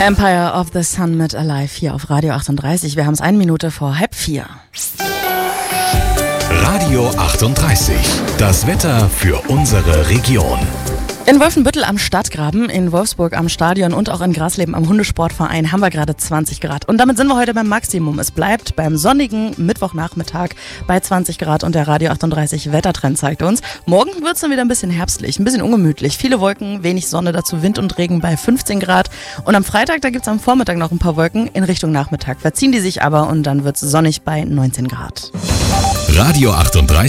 Empire of the Sun mit Alive hier auf Radio 38. Wir haben es 1 Minute vor 3:30. Radio 38. Das Wetter für unsere Region. In Wolfenbüttel am Stadtgraben, in Wolfsburg am Stadion und auch in Grasleben am Hundesportverein haben wir gerade 20 Grad. Und damit sind wir heute beim Maximum. Es bleibt beim sonnigen Mittwochnachmittag bei 20 Grad und der Radio 38 Wettertrend zeigt uns. Morgen wird es dann wieder ein bisschen herbstlich, ein bisschen ungemütlich. Viele Wolken, wenig Sonne, dazu Wind und Regen bei 15 Grad. Und am Freitag, da gibt es am Vormittag noch ein paar Wolken. In Richtung Nachmittag verziehen die sich aber und dann wird es sonnig bei 19 Grad. Radio 38.